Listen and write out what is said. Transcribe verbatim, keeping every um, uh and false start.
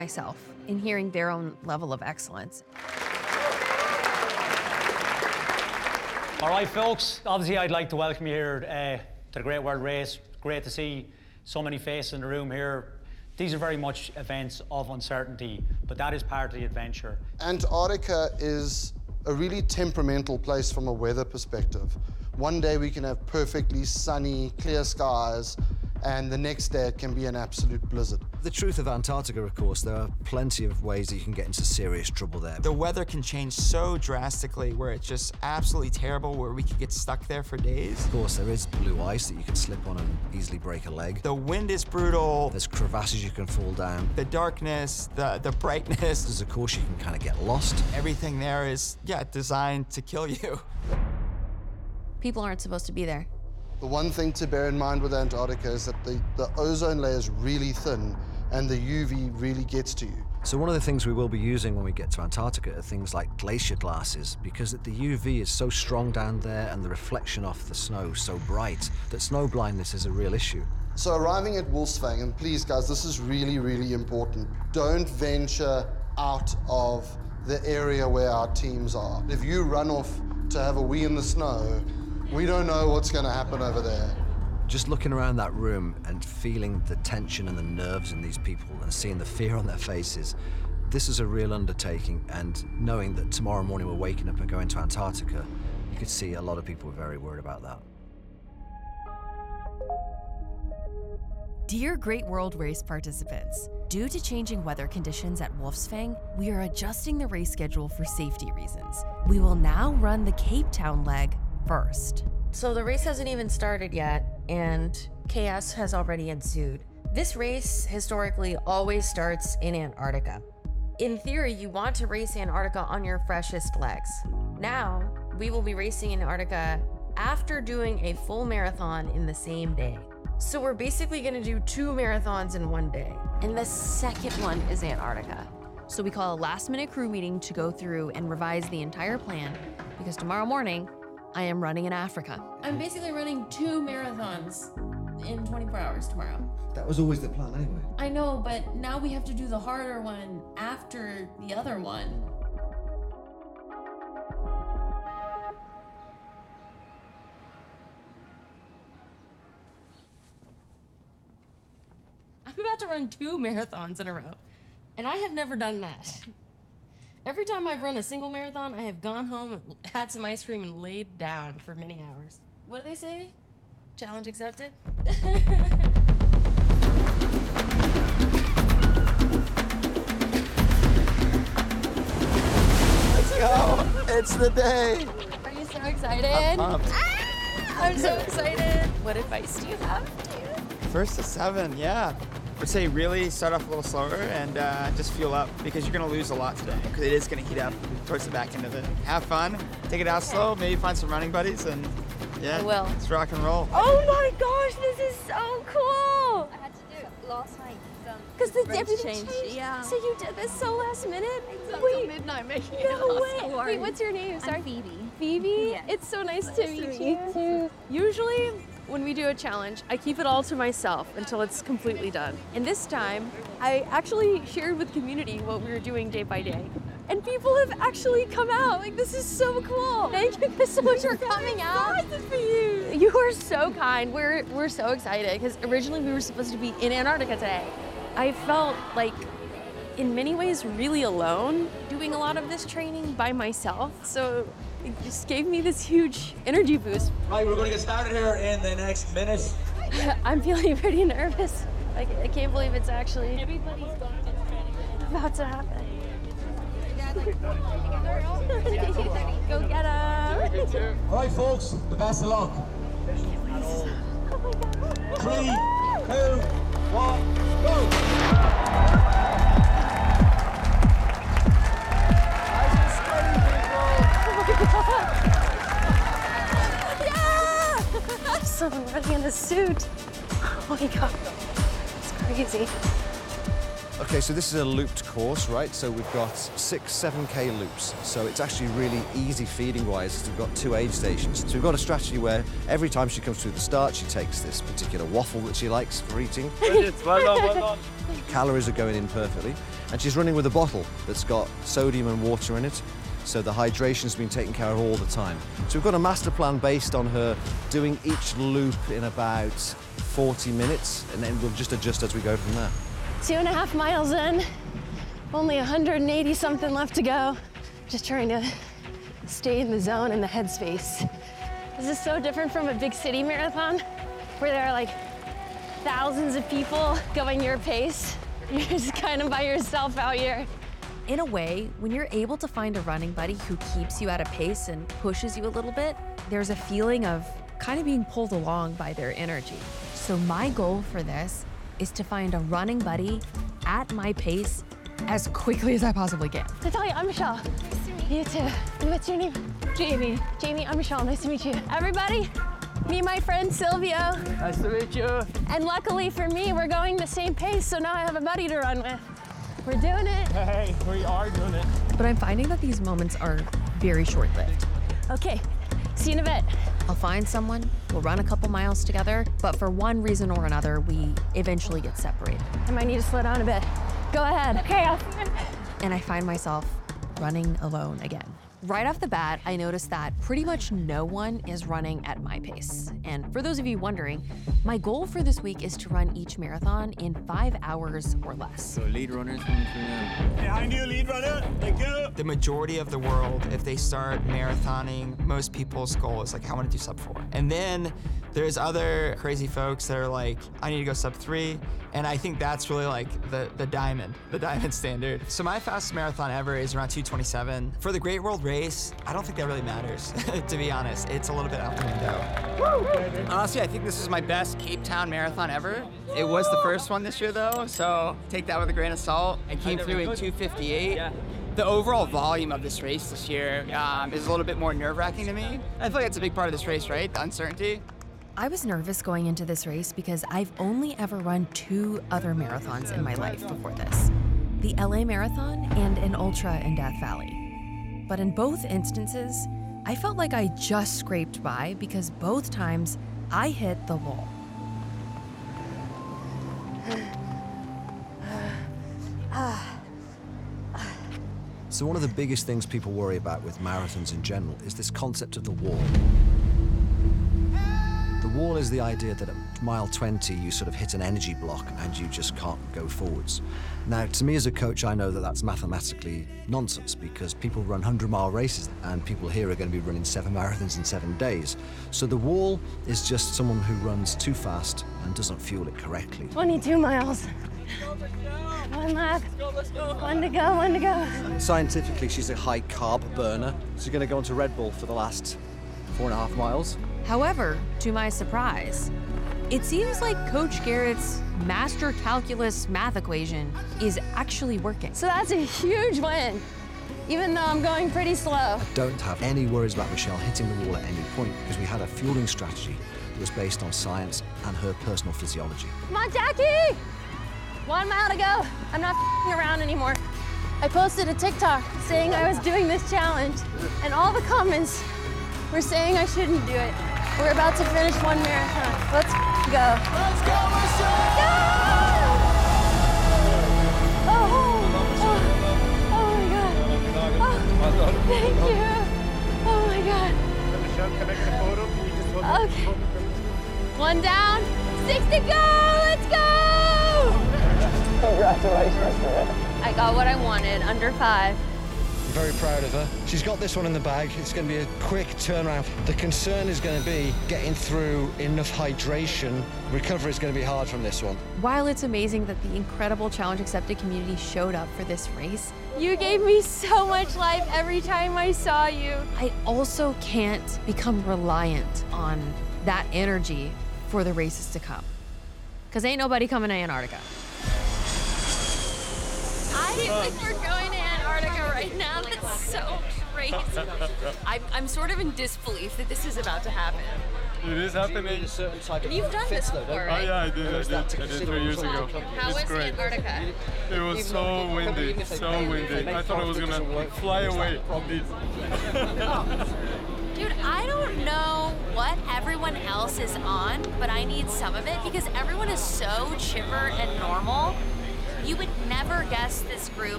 myself in hearing their own level of excellence. All right, folks, obviously I'd like to welcome you here uh, to the Great World Race. Great to see so many faces in the room here. These are very much events of uncertainty, but that is part of the adventure. Antarctica is a really temperamental place from a weather perspective. One day we can have perfectly sunny, clear skies, and the next day it can be an absolute blizzard. The truth of Antarctica, of course, there are plenty of ways that you can get into serious trouble there. The weather can change so drastically where it's just absolutely terrible, where we could get stuck there for days. Of course, there is blue ice that you can slip on and easily break a leg. The wind is brutal. There's crevasses you can fall down. The darkness, the, the brightness. There's, of course, you can kind of get lost. Everything there is, yeah, designed to kill you. People aren't supposed to be there. The one thing to bear in mind with Antarctica is that the, the ozone layer is really thin and the U V really gets to you. So one of the things we will be using when we get to Antarctica are things like glacier glasses, because the U V is so strong down there and the reflection off the snow so bright that snow blindness is a real issue. So arriving at Wolfsfang, and please guys, this is really, really important. Don't venture out of the area where our teams are. If you run off to have a wee in the snow, we don't know what's going to happen over there. Just looking around that room and feeling the tension and the nerves in these people and seeing the fear on their faces, this is a real undertaking, and knowing that tomorrow morning we're waking up and going to Antarctica, you could see a lot of people are very worried about that. Dear Great World Race participants, due to changing weather conditions at Wolfsfang, we are adjusting the race schedule for safety reasons. We will now run the Cape Town leg first. So the race hasn't even started yet, and chaos has already ensued. This race historically always starts in Antarctica. In theory, you want to race Antarctica on your freshest legs. Now, we will be racing Antarctica after doing a full marathon in the same day. So we're basically gonna do two marathons in one day. And the second one is Antarctica. So we call a last minute crew meeting to go through and revise the entire plan, because tomorrow morning, I am running in Africa. I'm basically running two marathons in twenty-four hours tomorrow. That was always the plan anyway. I know, but now we have to do the harder one after the other one. I'm about to run two marathons in a row, and I have never done that. Every time I've run a single marathon, I have gone home, had some ice cream, and laid down for many hours. What do they say? Challenge accepted? Let's go! It's the day! Are you so excited? I'm pumped. Ah, I'm so excited. What advice do you have? First to seven, yeah. I would say really start off a little slower and uh, just fuel up, because you're going to lose a lot today, because it is going to heat up towards the back end of it. Have fun, take it out slow, maybe find some running buddies, and yeah, I will. let's rock and roll. Oh my gosh, this is so cool! I had to do it last night. Because the Roads everything changed, changed. yeah. So you did this so last minute? It's Wait, midnight making no it last way. night. Wait, what's your name? Sorry. I'm Phoebe. Phoebe? Yes. It's so nice, Nice to to meet meet you. you. too. Usually, when we do a challenge, I keep it all to myself until it's completely done. And this time, I actually shared with the community what we were doing day by day. And people have actually come out. Like, this is so cool. Thank you guys so much for coming out. For you. You are so kind. We're, we're so excited, because originally we were supposed to be in Antarctica today. I felt like, in many ways, really alone doing a lot of this training by myself. So it just gave me this huge energy boost. Right, we're going to get started here in the next minute. I'm feeling pretty nervous. Like, I can't believe it's actually about to happen. Go get him! All right, folks, the best of luck. Three, two, one, go! Yeah! I'm so ready in the suit. Oh my god, it's crazy. Okay, so this is a looped course, right? So we've got six, seven K loops. So it's actually really easy feeding-wise. We've got two aid stations. So we've got a strategy where every time she comes through the start, she takes this particular waffle that she likes for eating. Brilliant, well done, well done. Calories are going in perfectly. And she's running with a bottle that's got sodium and water in it, so the hydration's been taken care of all the time. So we've got a master plan based on her doing each loop in about forty minutes, and then we'll just adjust as we go from there. Two and a half miles in, only one hundred eighty something left to go. Just trying to stay in the zone and the headspace. This is so different from a big city marathon where there are like thousands of people going your pace. You're just kind of by yourself out here. In a way, when you're able to find a running buddy who keeps you at a pace and pushes you a little bit, there's a feeling of kind of being pulled along by their energy. So my goal for this is to find a running buddy at my pace as quickly as I possibly can. Natalia, I'm Michelle. Nice to meet you. You too. What's your name? Jamie. Jamie, I'm Michelle. Nice to meet you. Everybody, meet my friend Silvio. Nice to meet you. And luckily for me, we're going the same pace, so now I have a buddy to run with. We're doing it. Hey, we are doing it. But I'm finding that these moments are very short-lived. Okay, see you in a bit. I'll find someone, we'll run a couple miles together, but for one reason or another, we eventually get separated. I might need to slow down a bit. Go ahead. Okay, I'll see you. And I find myself running alone again. Right off the bat, I noticed that pretty much no one is running at my pace. And for those of you wondering, my goal for this week is to run each marathon in five hours or less. So lead runners coming through now. Behind you, lead runner. Thank you. The majority of the world, if they start marathoning, most people's goal is like, I want to do sub four. And then there's other crazy folks that are like, I need to go sub three. And I think that's really like the, the diamond, the diamond standard. So my fastest marathon ever is around two twenty-seven. For the Great World Race, I don't think that really matters, to be honest. It's a little bit out the window. Honestly, I think this is my best Cape Town marathon ever. It was the first one this year though, so take that with a grain of salt. I came through in two fifty-eight. Yeah. The overall volume of this race this year um, is a little bit more nerve-wracking to me. I feel like it's a big part of this race, right? The uncertainty. I was nervous going into this race because I've only ever run two other marathons in my life before this. The L A Marathon and an ultra in Death Valley. But in both instances, I felt like I just scraped by because both times I hit the wall. So one of the biggest things people worry about with marathons in general is this concept of the wall. The wall is the idea that at mile twenty, you sort of hit an energy block and you just can't go forwards. Now, to me as a coach, I know that that's mathematically nonsense because people run hundred mile races and people here are going to be running seven marathons in seven days. So the wall is just someone who runs too fast and doesn't fuel it correctly. twenty-two miles. One lap. One to go, one to go. Scientifically, she's a high carb burner. She's going to go onto Red Bull for the last four and a half miles. However, to my surprise, it seems like Coach Garrett's master calculus math equation is actually working. So that's a huge win, even though I'm going pretty slow. I don't have any worries about Michelle hitting the wall at any point because we had a fueling strategy that was based on science and her personal physiology. Come on, Jackie! One mile to go. I'm not f***ing around anymore. I posted a TikTok saying I was doing this challenge, and all the comments were saying I shouldn't do it. We're about to finish one marathon. Let's go. Let's go, Michelle! Go! Oh, oh, oh my God. Oh, thank you. Oh my God. Michelle, can I get a photo? Can you just hold it? Okay. One down, six to go. Let's go! Congratulations. I got what I wanted, under five. I'm very proud of her. She's got this one in the bag. It's going to be a quick turnaround. The concern is going to be getting through enough hydration. Recovery is going to be hard from this one. While it's amazing that the incredible Challenge Accepted community showed up for this race, you gave me so much life every time I saw you. I also can't become reliant on that energy for the races to come. Because ain't nobody coming to Antarctica. I think we're going to Antarctica right now. That's so crazy. I'm, I'm sort of in disbelief that this is about to happen. It is happening. You've done this before, right? Oh yeah, I did. I did. I did three years ago. How it's was great. Antarctica? It was so windy, so windy. I thought I was gonna fly away. Dude, I don't know what everyone else is on, but I need some of it because everyone is so chipper and normal. You would never guess this group